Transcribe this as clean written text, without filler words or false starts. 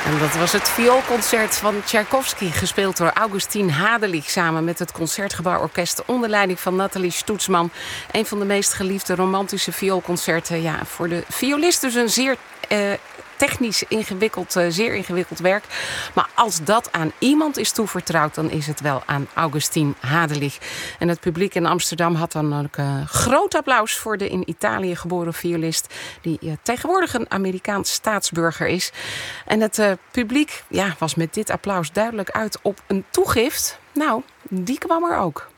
En dat was het vioolconcert van Tchaikovsky, gespeeld door Augustin Hadelich samen met het Concertgebouworkest onder leiding van Nathalie Stoetsman. Een van de meest geliefde romantische vioolconcerten. Ja, voor de violist dus een zeer technisch zeer ingewikkeld werk. Maar als dat aan iemand is toevertrouwd, dan is het wel aan Augustin Hadelich. En het publiek in Amsterdam had dan ook groot applaus voor de in Italië geboren violist, die tegenwoordig een Amerikaans staatsburger is. En het publiek was met dit applaus duidelijk uit op een toegift. Nou, die kwam er ook.